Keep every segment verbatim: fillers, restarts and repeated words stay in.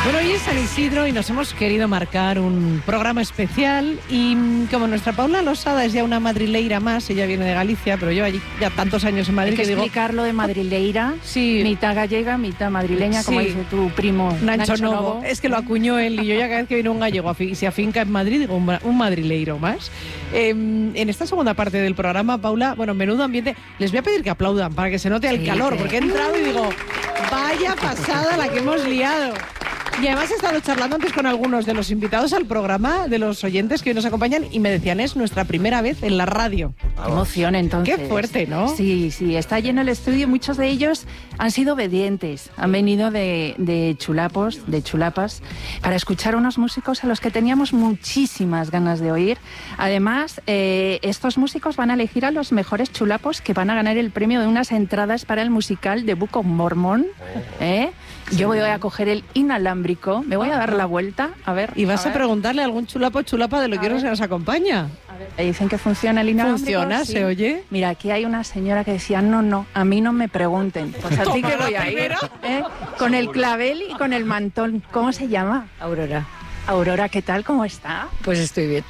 Bueno, hoy es San Isidro y nos hemos querido marcar un programa especial y como nuestra Paula Losada es ya una madrileira más, ella viene de Galicia, pero lleva allí ya tantos años en Madrid. Hay que, que explicar digo, lo de madrileira, sí, mitad gallega, mitad madrileña, sí, como dice tu primo Nacho, Nacho Novo. Novo. Es que lo acuñó él y yo ya cada vez que viene un gallego y se afinca en Madrid, digo un, un madrileiro más. Eh, en esta segunda parte del programa, Paula, bueno, menudo ambiente, les voy a pedir que aplaudan para que se note el Sí, calor, sí. porque he entrado y digo, vaya pasada la que hemos liado. Y además he estado charlando antes con algunos de los invitados al programa, de los oyentes que hoy nos acompañan, y me decían, es nuestra primera vez en la radio. Qué emoción, entonces. Qué fuerte, ¿no? Sí, sí, está lleno el estudio. Muchos de ellos han sido obedientes. Han venido de, de chulapos, de chulapas, para escuchar unos músicos a los que teníamos muchísimas ganas de oír. Además, eh, estos músicos van a elegir a los mejores chulapos que van a ganar el premio de unas entradas para el musical de Book of Mormon. ¿eh? Yo voy a coger el inalámbrico, me voy a dar la vuelta, a ver. Y vas a, a preguntarle a algún chulapo chulapa de lo que nos nos acompaña. A ver, ahí dicen que funciona el inalámbrico. ¿Funciona? Sí. ¿Se oye? Mira, aquí hay una señora que decía, no, no, a mí no me pregunten. Pues a ti Toma que la voy a ir, primera. ¿eh? Con el clavel y con el mantón. ¿Cómo se llama? Aurora, Aurora, ¿qué tal? ¿Cómo está? pues estoy bien.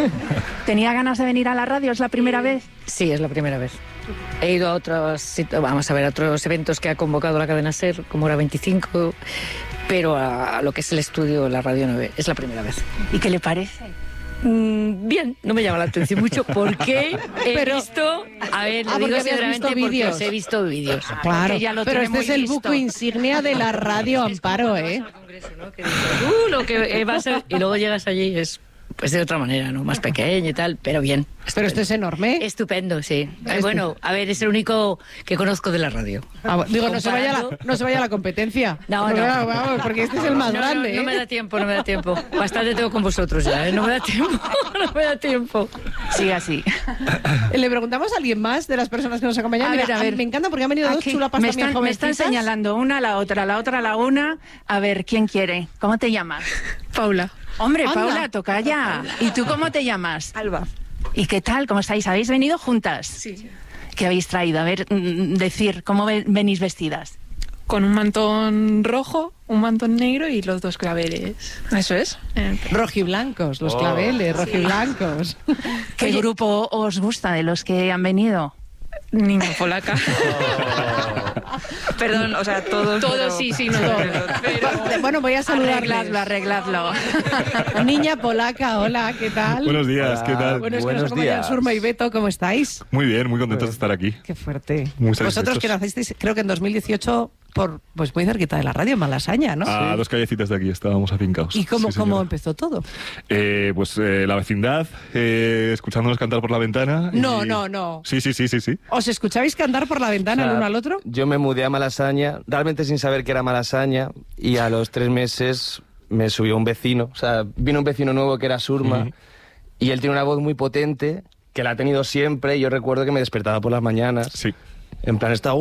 ¿Tenía ganas de venir a la radio? ¿Es la primera vez? Sí, es la primera vez. He ido a otros, sit- vamos a ver, a otros eventos que ha convocado la cadena SER, como era veinticinco, pero a, a lo que es el estudio, la radio nueve, es la primera vez. ¿Y qué le parece? Mm, bien, no me llama la atención mucho porque he Pero- visto, a ver, lo Ah, porque digo habías sinceramente visto porque vídeos. os he visto vídeos. Claro, porque ya lo pero tiene este es muy el listo. buco insignia de la radio, Amparo, ¿eh? Que dices, "Uh, lo que eh, va a ser", y luego llegas allí es pues de otra manera, ¿no? Más pequeño y tal, pero bien. Pero este es enorme. Estupendo, sí. Eh, Este- Bueno, a ver, es el único que conozco de la radio. Ah, bueno, digo, no se, vaya la, Comparando- no se vaya la competencia. No, Porque, no. vamos, vamos, porque este es el más No, no, grande. no ¿eh? me da tiempo, no me da tiempo. Bastante tengo con vosotros ya, ¿eh? No me da tiempo, no me da tiempo. Sigue así. Le preguntamos a alguien más de las personas que nos acompañan. A Mira, ver, a ver. Me encanta porque han venido dos Aquí, chulapas me también están, me están jovencitas. señalando una a la otra, la otra a la una. A ver, ¿quién quiere? ¿Cómo te llamas? Paula. Hombre, Anda. Paula, toca ya. ¿Y tú cómo te llamas? Alba. ¿Y qué tal? ¿Cómo estáis? ¿Habéis venido juntas? Sí. ¿Qué habéis traído? A ver, mm, decir, ¿cómo ve- venís vestidas? Con un mantón rojo, un mantón negro y los dos claveles. Eso es. Eh, Rojiblancos, los claveles, rojiblancos. ¿Qué Oye, grupo os gusta de los que han venido? Niña polaca. Perdón, o sea, todos. Todos, pero- sí, sí, no. Va- Bueno, voy a Arregladlo, saludarles. arregladlo. Niña polaca, hola, ¿qué tal? Buenos días, ¿qué tal? Bueno, es que nos Buenos acompañan días. Surma y Beto, ¿cómo estáis? Muy bien, muy contentos de estar aquí. Qué fuerte. Muy Vosotros satisfechos. que nacisteis, creo que en dos mil dieciocho, por, pues muy cerquita de la radio, en Malasaña, ¿no? A dos callecitas de aquí estábamos afincados. ¿Y cómo, Sí, cómo señora. empezó todo? Eh, pues eh, la vecindad, eh, escuchándonos cantar por la ventana. y- No, no, no. Sí, sí, sí, sí, sí. ¿Os escuchabais cantar por la ventana O sea, el uno al otro? Yo me mudé a Malasaña, realmente sin saber que era Malasaña, y a los tres meses me subió un vecino. O sea, vino un vecino nuevo que era Surma, Ujú. y él tiene una voz muy potente, que la ha tenido siempre, y yo recuerdo que me despertaba por las mañanas. Sí. En plan, estaba...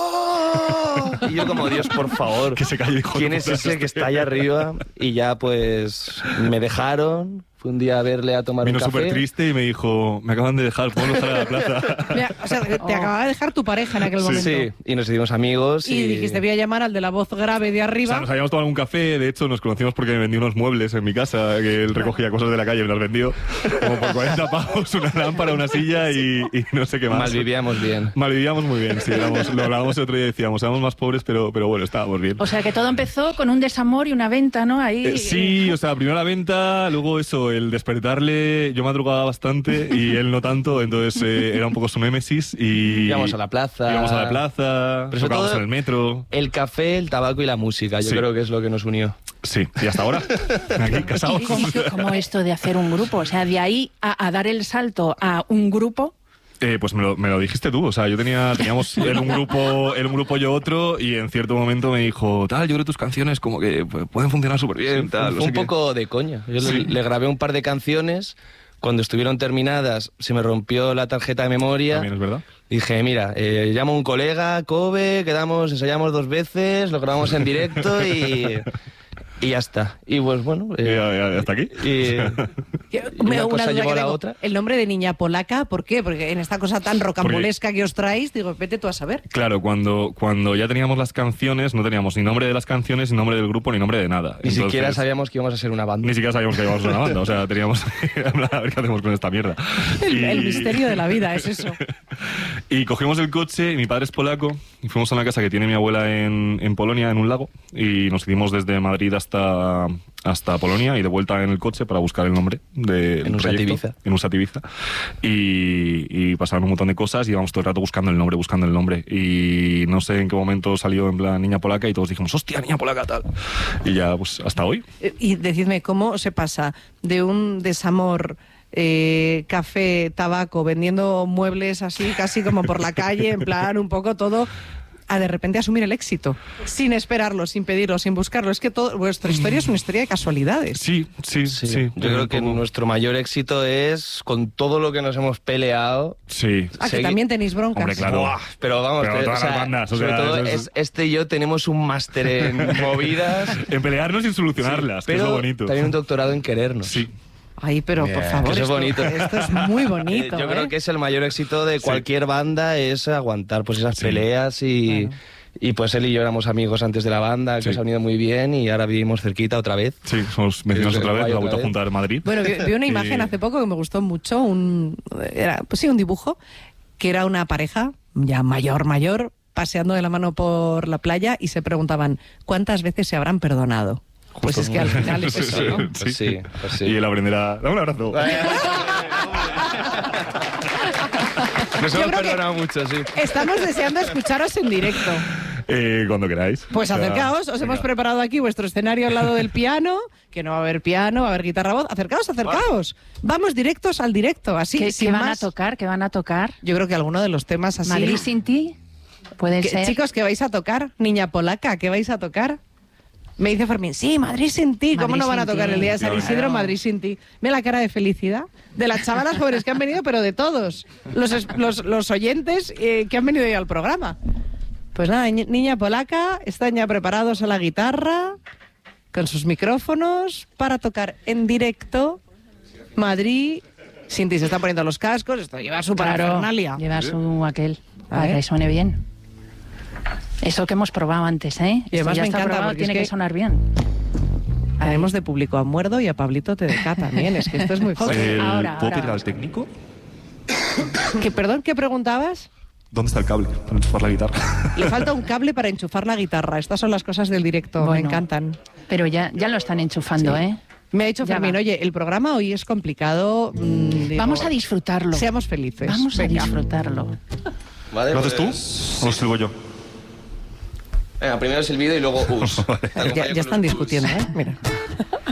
¡Wow! Y yo como, Dios, por favor, Que se calle, hijo de ¿quién es puta, ese que este? está allá arriba? Y ya, pues, me dejaron. Fui un día a verle a tomar Vino un café. súper triste y me dijo, me acaban de dejar, ¿puedo salir a la plaza? Mira, o sea, te Oh. acababa de dejar tu pareja en aquel Sí. momento. Sí, y nos hicimos amigos. Y, Y, dijiste, voy a llamar al de la voz grave de O arriba. sea, nos habíamos tomado un café, de hecho nos conocimos porque me vendió unos muebles en mi casa, que él recogía cosas de la calle y me las vendió como por cuarenta pavos, una lámpara, una silla y, y no sé qué más. malvivíamos bien. Malvivíamos muy bien, sí, éramos- lo hablábamos el otro día y decíamos, éramos más pobres, pero, pero bueno, estábamos bien. O sea, que todo empezó con un desamor y una venta, ¿no? Ahí. Eh, sí, o sea, primero la venta, luego eso, el despertarle, yo madrugaba bastante y él no tanto, entonces eh, era un poco su némesis y... Íbamos a la plaza. Íbamos a la plaza, Pero sobre tocábamos todo- en el metro. El café, el tabaco y la música, yo Sí. creo que es lo que nos unió. Sí, y hasta ahora, aquí casados. ¿Y cómo, cómo esto de hacer un grupo? O sea, de ahí a, a dar el salto a un grupo. Eh, pues me lo, me lo dijiste tú, o sea, yo tenía, teníamos él un grupo, él un grupo, yo otro, y en cierto momento me dijo, tal, yo creo que tus canciones como que pues, pueden funcionar súper bien, tal, Fue no sé un qué". poco de coña. Yo Sí. le, le grabé un par de canciones. Cuando estuvieron terminadas, se me rompió la tarjeta de memoria. También es verdad. Dije, mira, eh, llamo a un colega, Kobe, quedamos, ensayamos dos veces, lo grabamos en directo y, y ya está. Y pues bueno... Y, eh, ya- ya- hasta aquí. y, Y una cosa duda llevó que a la tengo. otra. El nombre de Niña Polaca, ¿por qué? Porque en esta cosa tan rocambolesca que os traéis, digo, vete tú a saber. Claro, cuando, cuando ya teníamos las canciones, no teníamos ni nombre de las canciones, ni nombre del grupo, ni nombre de nada. Ni Entonces, siquiera sabíamos que íbamos a ser una banda. Ni siquiera sabíamos que íbamos a una banda. O sea, teníamos a ver qué hacemos con esta mierda. El, Y- el misterio de la vida es eso. Y cogimos el coche, y mi padre es polaco, y fuimos a una casa que tiene mi abuela en, en Polonia, en un lago, y nos hicimos desde Madrid hasta, hasta Polonia y de vuelta en el coche para buscar el nombre del En un proyecto, Sativiza. En un Sativiza. Y, y pasaron un montón de cosas y íbamos todo el rato buscando el nombre, buscando el nombre. Y no sé en qué momento salió en plan Niña Polaca y todos dijimos, hostia, Niña Polaca, tal. Y ya, pues hasta hoy. Eh, Y decidme, ¿cómo se pasa de un desamor, eh, café, tabaco, vendiendo muebles así, casi como por la calle, en plan un poco todo, a de repente asumir el éxito? Sin esperarlo, sin pedirlo, sin buscarlo. Es que todo, vuestra historia es una historia de casualidades. Sí, sí, sí. Sí, yo creo que nuestro mayor éxito es con todo lo que nos hemos peleado. Sí. Ah, que Segui- también tenéis broncas. Hombre, claro. Buah, pero vamos, Pero que, todas o sea, las bandas, o sobre sea, todo eso es- es- este y yo tenemos un máster en movidas, En pelearnos y solucionarlas, que es pero lo bonito. también un doctorado en querernos. Sí. Ay, pero por Bien, favor, eso es esto, bonito. esto es muy bonito. Eh, yo ¿eh? creo que es el mayor éxito de Sí. cualquier banda, es aguantar pues esas Sí. peleas y, Claro. y pues él y yo éramos amigos antes de la banda, que Sí. se ha unido muy bien y ahora vivimos cerquita otra vez. Sí, somos vecinos Sí, otra vez, guay, la otra vuelta a vez. juntar Madrid. Bueno, vi, vi una Y- imagen hace poco que me gustó mucho, un, era, pues sí, un dibujo, que era una pareja, ya mayor, mayor, paseando de la mano por la playa y se preguntaban, ¿cuántas veces se habrán perdonado? Pues es que al final es eso, ¿no? Pues sí, pues sí. Y él aprenderá. Dame un abrazo. Nos Yo hemos creo que- perdonado mucho, sí. Estamos deseando escucharos en directo. Eh, cuando queráis. Pues O sea, acercaos, os hemos venga. preparado aquí vuestro escenario al lado del piano, que no va a haber piano, va a haber guitarra voz. Acercaos, acercaos. Vamos directos al directo, así. ¿Qué, sin qué van más. a tocar? ¿Qué van a tocar? Yo creo que alguno de los temas así. ¿Madrid sin ti? Puede ¿Qué- ser. Chicos, ¿qué vais a tocar? Niña Polaca, ¿qué vais a tocar? Me dice Fermín, sí, Madrid sin ti. ¿Cómo Madrid no van a sin tocar ti. el día de San Claro. Isidro, Madrid sin ti? Mira la cara de felicidad de las chavalas jóvenes que han venido, pero de todos. Los, es- los, los oyentes eh, que han venido hoy al programa. Pues nada, Ni- Niña Polaca, están ya preparados a la guitarra, con sus micrófonos, para tocar en directo Madrid sin ti. Se están poniendo los cascos, esto lleva su Claro, parafernalia. lleva su aquel, para ver. que suene bien. Eso que hemos probado antes, ¿eh? Y además Esto ya me está encanta probado, porque es tiene que... que- sonar bien. Haremos de público a Muerdo y a Pablito T D K también, es que esto es muy fácil. El- Ahora, ¿Puedo ahora. pedir al técnico? ¿Qué, perdón, ¿qué preguntabas? ¿Dónde está el cable para enchufar la guitarra? Le falta un cable para enchufar la guitarra. Estas son las cosas del directo, me Bueno. encantan. Pero ya, ya lo están enchufando, Sí. ¿eh? Me ha dicho Ya Fermín, va. oye, el programa hoy es complicado. mm, digo, Vamos a disfrutarlo. Seamos felices. Vamos a Venga. disfrutarlo. Vale, ¿Lo haces tú pues- o lo sigo yo? Venga, primero el silbido y luego us. Ya, ya están discutiendo, ¿eh? Mira.